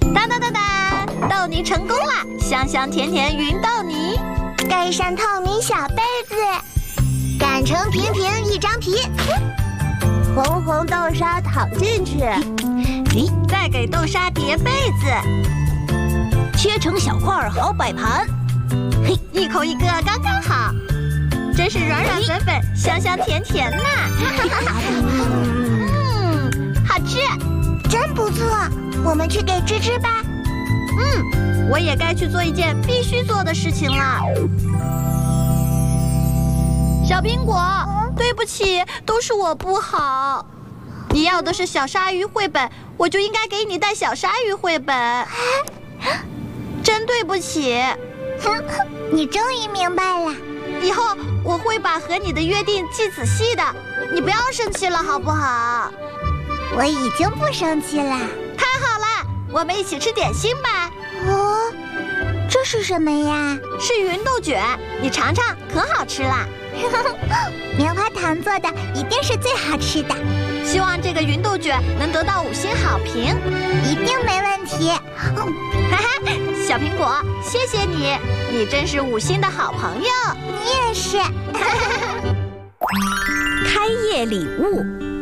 当当当当，豆泥成功了！香香甜甜芸豆泥， 盖上透明小被子，擀成平平一张皮，红红豆沙躺进去， 再给豆沙叠被子， 切成小块好摆盘， 一口一个刚刚好，真是软软粉粉，香香甜甜呐！好吃， 真不错。我们去给芝芝吧。 我也该去做一件必须做的事情了。小苹果，对不起，都是我不好。你要的是小鲨鱼绘本，我就应该给你带小鲨鱼绘本。真对不起。 你终于明白了。 以后我会把和你的约定记仔细的，你不要生气了好不好？ 我已经不生气了。 太好了，我们一起吃点心吧。 哦，这是什么呀？ 是芸豆卷，你尝尝，可好吃啦。 棉花糖做的一定是最好吃的， 希望这个芸豆卷能得到5星好评， 一定没问题。 哈哈，小苹果，谢谢你，你真是5星的好朋友。 你也是。 开业礼物。